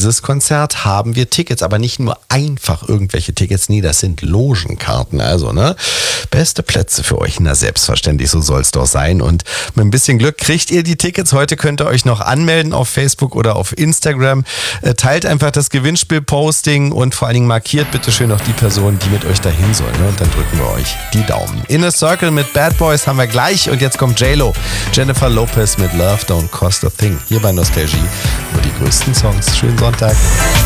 dieses Konzert haben wir Tickets, aber nicht nur einfach irgendwelche Tickets, nee, das sind Logenkarten, also beste Plätze für euch, selbstverständlich, so soll es doch sein und mit ein bisschen Glück kriegt ihr die Tickets, heute könnt ihr euch noch anmelden auf Facebook oder auf Instagram, teilt einfach das Gewinnspiel-Posting und vor allen Dingen markiert bitte schön noch die Person, die mit euch dahin soll, und dann drücken wir euch die Daumen. Inner Circle mit Bad Boys haben wir gleich und jetzt kommt J-Lo, Jennifer Lopez mit Love Don't Cost a Thing, hier bei Nostalgie, nur die größten Songs. Schönen Sonntag.